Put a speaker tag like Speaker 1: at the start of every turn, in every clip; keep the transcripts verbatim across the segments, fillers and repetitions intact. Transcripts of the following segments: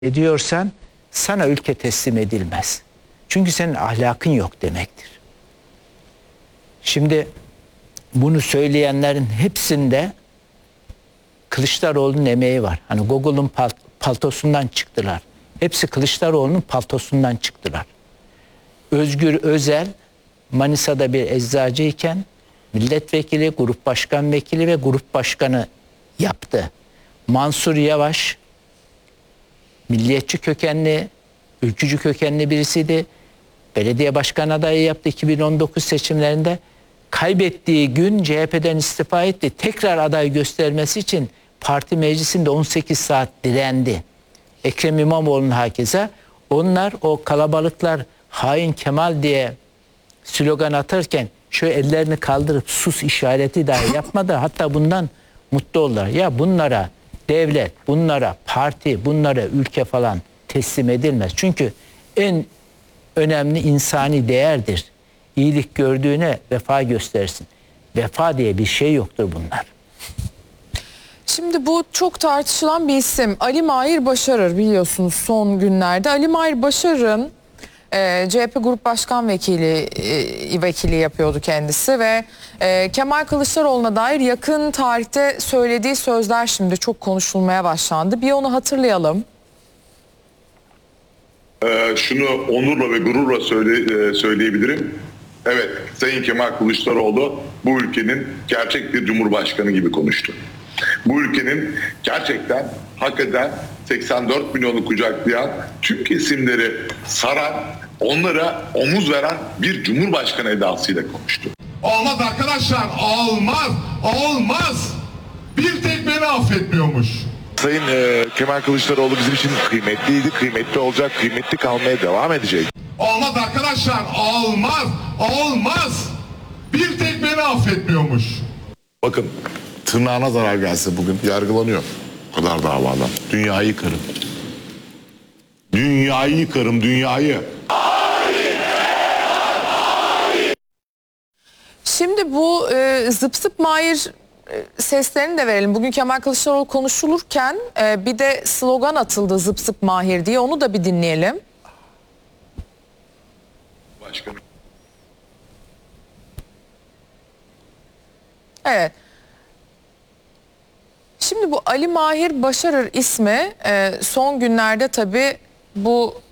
Speaker 1: ediyorsan sana ülke teslim edilmez. Çünkü senin ahlakın yok demektir. Şimdi bunu söyleyenlerin hepsinde Kılıçdaroğlu'nun emeği var. Hani Google'un palt paltosundan çıktılar. Hepsi Kılıçdaroğlu'nun paltosundan çıktılar. Özgür Özel Manisa'da bir eczacıyken milletvekili, grup başkan vekili ve grup başkanı yaptı. Mansur Yavaş milliyetçi kökenli, ülkücü kökenli birisiydi. Belediye başkan adayı yaptı iki bin on dokuz seçimlerinde. Kaybettiği gün C H P'den istifa etti. Tekrar aday göstermesi için parti meclisinde on sekiz saat direndi. Ekrem İmamoğlu'nun hakeza. Onlar o kalabalıklar hain Kemal diye slogan atarken şöyle ellerini kaldırıp sus işareti dahi yapmadı. Hatta bundan mutlu oldular. Ya bunlara devlet, bunlara parti, bunlara ülke falan teslim edilmez. Çünkü en önemli insani değerdir. İyilik gördüğüne vefa göstersin. Vefa diye bir şey yoktur bunlar.
Speaker 2: Şimdi bu çok tartışılan bir isim. Ali Mahir Başarır, biliyorsunuz son günlerde. Ali Mahir Başarır'ın e, C H P Grup Başkan Vekili e, vekili yapıyordu kendisi ve e, Kemal Kılıçdaroğlu'na dair yakın tarihte söylediği sözler şimdi çok konuşulmaya başlandı. Bir onu hatırlayalım.
Speaker 3: Ee, şunu onurla ve gururla söyle, e, söyleyebilirim. Evet, Sayın Kemal Kılıçdaroğlu bu ülkenin gerçek bir cumhurbaşkanı gibi konuştu. Bu ülkenin gerçekten hak eden seksen dört milyonu kucaklayan, tüm kesimleri saran, onlara omuz veren bir cumhurbaşkanı edasıyla konuştu.
Speaker 4: Olmaz arkadaşlar, olmaz, olmaz. Bir tek beni affetmiyormuş.
Speaker 5: Sayın e, Kemal Kılıçdaroğlu bizim için kıymetliydi, kıymetli olacak, kıymetli kalmaya devam edecek.
Speaker 4: Olmaz arkadaşlar, olmaz, olmaz. Bir tek beni affetmiyormuş.
Speaker 5: Bakın, tırnağına zarar gelse bugün yargılanıyor. O kadar davadan. Dünyayı yıkarım. Dünyayı yıkarım, dünyayı.
Speaker 2: Şimdi bu e, zıp zıp Mahir e, seslerini de verelim. Bugün Kemal Kılıçdaroğlu konuşulurken e, bir de slogan atıldı zıp zıp Mahir diye. Onu da bir dinleyelim.
Speaker 3: Başkanım.
Speaker 2: Evet. Şimdi bu Ali Mahir Başarır ismi e, son günlerde tabii bu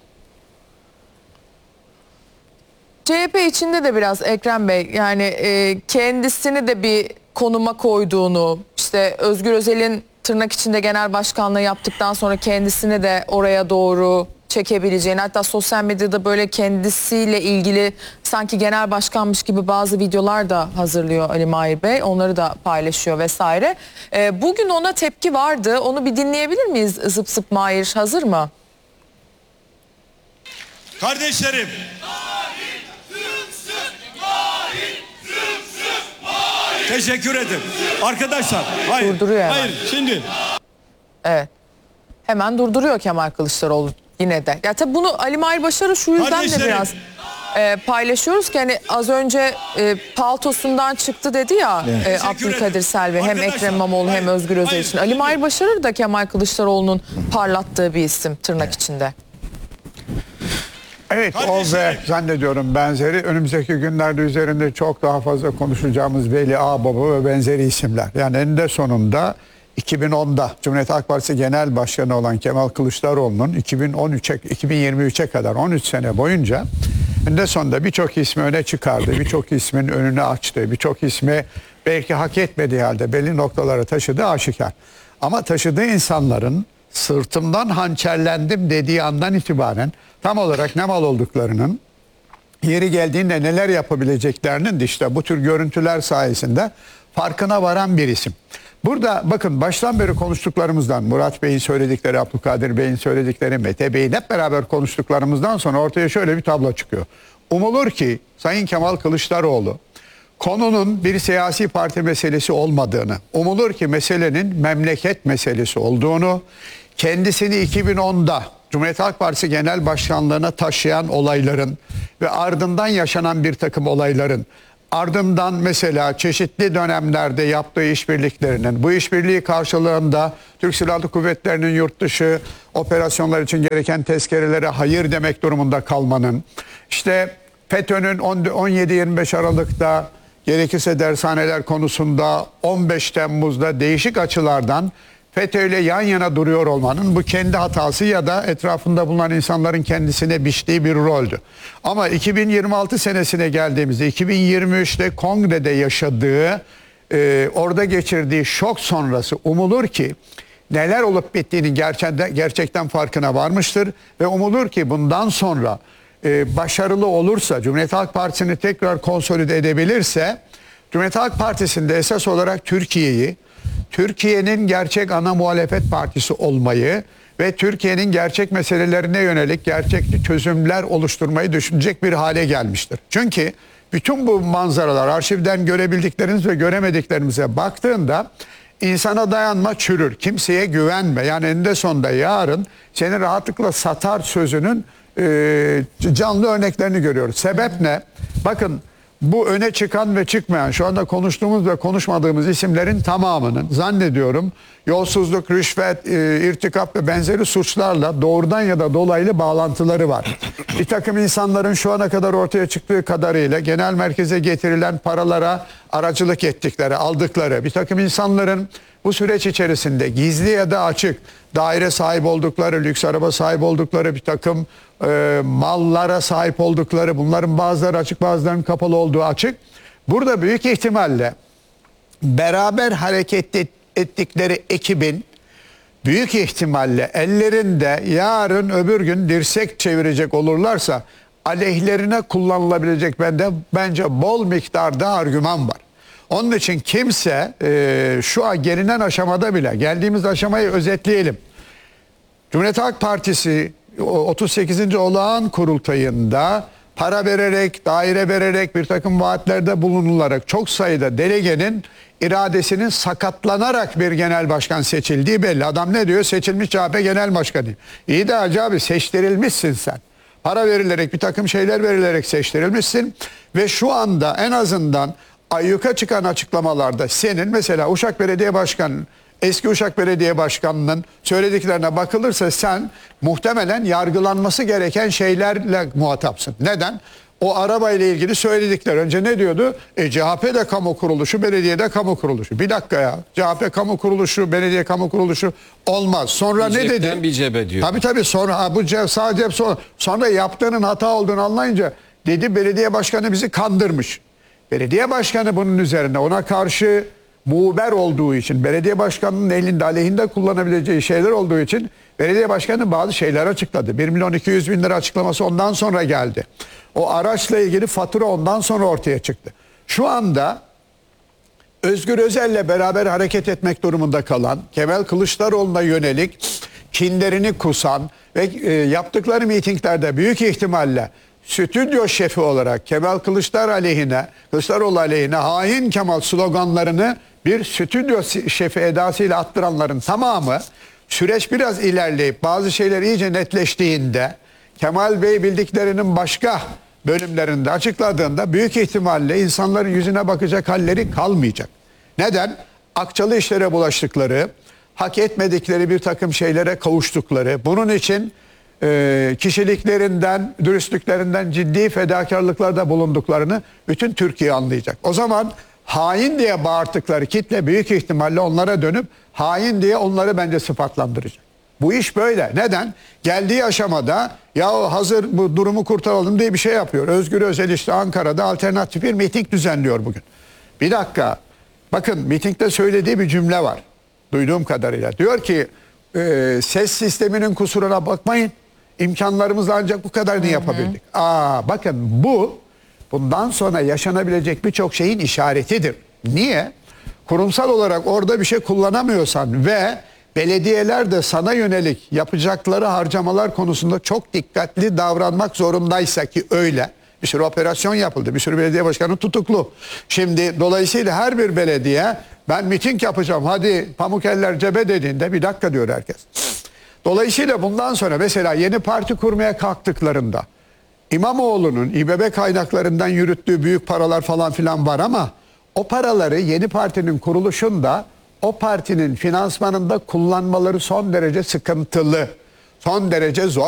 Speaker 2: C H P içinde de biraz Ekrem Bey yani e, kendisini de bir konuma koyduğunu, işte Özgür Özel'in tırnak içinde genel başkanlığı yaptıktan sonra kendisini de oraya doğru çekebileceğini, hatta sosyal medyada böyle kendisiyle ilgili sanki genel başkanmış gibi bazı videolar da hazırlıyor Ali Mahir Bey. Onları da paylaşıyor vesaire. E, bugün ona tepki vardı. Onu bir dinleyebilir miyiz? Zıp zıp Mahir hazır mı?
Speaker 6: Kardeşlerim. Teşekkür ederim. Arkadaşlar, hayır.
Speaker 2: Durduruyor hemen.
Speaker 6: Hayır, şimdi.
Speaker 2: Evet. Hemen durduruyor Kemal Kılıçdaroğlu yine de. Ya tabii bunu Ali Mahir Başarır şu yüzden de
Speaker 6: Kardeşlerim.
Speaker 2: biraz e, paylaşıyoruz ki hani az önce e, paltosundan çıktı dedi ya
Speaker 1: Evet.
Speaker 2: e,
Speaker 6: Teşekkür
Speaker 2: Abdülkadir
Speaker 6: ederim.
Speaker 2: Selvi hem
Speaker 6: Arkadaşlar,
Speaker 2: Ekrem İmamoğlu hem
Speaker 6: hayır,
Speaker 2: Özgür Özel
Speaker 6: hayır,
Speaker 2: için. Ali
Speaker 6: şimdi-
Speaker 2: Mahir Başarır da Kemal Kılıçdaroğlu'nun parlattığı bir isim tırnak
Speaker 1: Evet.
Speaker 2: içinde.
Speaker 7: Evet, o ve
Speaker 6: Kardeşlerim.
Speaker 7: zannediyorum benzeri önümüzdeki günlerde üzerinde çok daha fazla konuşacağımız Veli Ağbaba ve benzeri isimler. Yani eninde sonunda iki bin onda Cumhuriyet Halk Partisi Genel Başkanı olan Kemal Kılıçdaroğlu'nun iki bin on üçe iki bin yirmi üçe kadar on üç sene boyunca eninde sonunda birçok ismi öne çıkardı. Birçok ismin önünü açtı. Birçok ismi belki hak etmediği halde belli noktalara taşıdığı aşikar. Ama taşıdığı insanların sırtımdan hançerlendim dediği andan itibaren tam olarak ne mal olduklarının, yeri geldiğinde neler yapabileceklerinin de işte bu tür görüntüler sayesinde farkına varan bir isim. Burada bakın baştan beri konuştuklarımızdan, Murat Bey'in söyledikleri, Abdülkadir Bey'in söyledikleri, Mete Bey'in hep beraber konuştuklarımızdan sonra ortaya şöyle bir tablo çıkıyor. Umulur ki Sayın Kemal Kılıçdaroğlu konunun bir siyasi parti meselesi olmadığını, umulur ki meselenin memleket meselesi olduğunu, kendisini iki bin onda Cumhuriyet Halk Partisi Genel Başkanlığı'na taşıyan olayların ve ardından yaşanan bir takım olayların ardından mesela çeşitli dönemlerde yaptığı işbirliklerinin, bu işbirliği karşılığında Türk Silahlı Kuvvetleri'nin yurt dışı operasyonlar için gereken tezkerelere hayır demek durumunda kalmanın, işte FETÖ'nün on yedi yirmi beş Aralık'ta gerekirse dershaneler konusunda on beş Temmuz'da değişik açılardan FETÖ ile yan yana duruyor olmanın bu kendi hatası ya da etrafında bulunan insanların kendisine biçtiği bir roldü. Ama iki bin yirmi altı senesine geldiğimizde iki bin yirmi üçte kongrede yaşadığı, e, orada geçirdiği şok sonrası umulur ki neler olup bittiğinin gerçekten, gerçekten farkına varmıştır ve umulur ki bundan sonra e, başarılı olursa, Cumhuriyet Halk Partisi'ni tekrar konsolide edebilirse, Cumhuriyet Halk Partisi'nde esas olarak Türkiye'yi, Türkiye'nin gerçek ana muhalefet partisi olmayı ve Türkiye'nin gerçek meselelerine yönelik gerçek çözümler oluşturmayı düşünecek bir hale gelmiştir. Çünkü bütün bu manzaralar, arşivden görebildikleriniz ve göremediklerimize baktığında insana dayanma çürür, kimseye güvenme. Yani eninde sonunda yarın seni rahatlıkla satar sözünün e, canlı örneklerini görüyoruz. Sebep ne? Bakın, bu öne çıkan ve çıkmayan, şu anda konuştuğumuz ve konuşmadığımız isimlerin tamamının zannediyorum yolsuzluk, rüşvet, e, irtikap ve benzeri suçlarla doğrudan ya da dolaylı bağlantıları var. Bir takım insanların şu ana kadar ortaya çıktığı kadarıyla genel merkeze getirilen paralara aracılık ettikleri, aldıkları, bir takım insanların bu süreç içerisinde gizli ya da açık daire sahip oldukları, lüks araba sahip oldukları, bir takım e, mallara sahip oldukları, bunların bazıları açık bazılarının kapalı olduğu açık. Burada büyük ihtimalle beraber hareket et, ettikleri ekibin büyük ihtimalle ellerinde yarın öbür gün dirsek çevirecek olurlarsa aleyhlerine kullanılabilecek bende bence bol miktarda argüman var. Onun için kimse e, şu an gelinen aşamada bile, geldiğimiz aşamayı özetleyelim. Cumhuriyet Halk Partisi otuz sekizinci olağan kurultayında para vererek, daire vererek, bir takım vaatlerde bulunularak çok sayıda delegenin iradesinin sakatlanarak bir genel başkan seçildiği belli. Adam ne diyor? Seçilmiş C H P genel başkanı. İyi de Hacı abi, seçtirilmişsin sen. Para verilerek, bir takım şeyler verilerek seçtirilmişsin ve şu anda en azından ayyuka çıkan açıklamalarda senin mesela Uşak Belediye Başkanı, eski Uşak Belediye Başkanı'nın söylediklerine bakılırsa sen muhtemelen yargılanması gereken şeylerle muhatapsın. Neden? O arabayla ilgili söyledikler. Önce ne diyordu? E, C H P de kamu kuruluşu, belediyede kamu kuruluşu. Bir dakika ya. C H P kamu kuruluşu, belediye kamu kuruluşu olmaz. Sonra
Speaker 8: Bir
Speaker 7: ne dedi?
Speaker 8: cepten bir cebe diyor.
Speaker 7: Tabii tabii sonra ha, bu cep, sağ cep sonra, sonra yaptığının hata olduğunu anlayınca dedi belediye başkanı bizi kandırmış. Belediye başkanı bunun üzerine ona karşı muğber olduğu için, belediye başkanının elinde aleyhinde kullanabileceği şeyler olduğu için belediye başkanı bazı şeyler açıkladı. bir milyon iki yüz bin lira açıklaması ondan sonra geldi. O araçla ilgili fatura ondan sonra ortaya çıktı. Şu anda Özgür Özel'le beraber hareket etmek durumunda kalan, Kemal Kılıçdaroğlu'na yönelik kinlerini kusan ve e, yaptıkları mitinglerde büyük ihtimalle stüdyo şefi olarak Kemal Kılıçdaroğlu aleyhine, Kılıçdaroğlu aleyhine hain Kemal sloganlarını bir stüdyo şefi edasıyla attıranların tamamı, süreç biraz ilerleyip bazı şeyler iyice netleştiğinde, Kemal Bey bildiklerinin başka bölümlerinde açıkladığında büyük ihtimalle insanların yüzüne bakacak halleri kalmayacak. Neden? Akçalı işlere bulaştıkları, hak etmedikleri bir takım şeylere kavuştukları, bunun için e, kişiliklerinden, dürüstlüklerinden ciddi fedakarlıklarda bulunduklarını bütün Türkiye anlayacak. O zaman hain diye bağırtıkları kitle büyük ihtimalle onlara dönüp hain diye onları bence sıfatlandıracak. Bu iş böyle. Neden? Geldiği aşamada ya hazır bu durumu kurtaralım diye bir şey yapıyor. Özgür Özel işte Ankara'da alternatif bir miting düzenliyor bugün. Bir dakika. Bakın mitingde söylediği bir cümle var. Duyduğum kadarıyla. Diyor ki e, ses sisteminin kusuruna bakmayın. İmkanlarımızla ancak bu kadarını yapabildik. Aa, bakın bu bundan sonra yaşanabilecek birçok şeyin işaretidir. Niye? Kurumsal olarak orada bir şey kullanamıyorsan ve belediyeler de sana yönelik yapacakları harcamalar konusunda çok dikkatli davranmak zorundaysa ki öyle. Bir sürü operasyon yapıldı. Bir sürü belediye başkanı tutuklu. Şimdi dolayısıyla her bir belediye ben miting yapacağım hadi pamuk eller cebe dediğinde bir dakika diyor herkes. Dolayısıyla bundan sonra mesela yeni parti kurmaya kalktıklarında İmamoğlu'nun İBB kaynaklarından yürüttüğü büyük paralar falan filan var ama o paraları yeni partinin kuruluşunda o partinin finansmanında kullanmaları son derece sıkıntılı. Son derece zor.